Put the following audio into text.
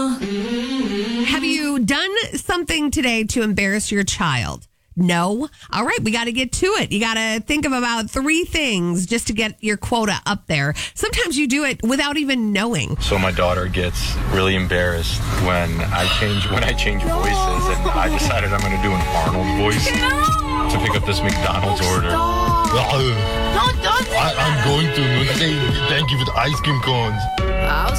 Have you done something today to embarrass your child? No? All right, we got to get to it. You got to think of about 3 things just to get your quota up there. Sometimes you do it without even knowing. So my daughter gets really embarrassed when I change voices, and I decided I'm going to do an Arnold voice to pick up this McDonald's order. I'm going to say thank you for the ice cream cones.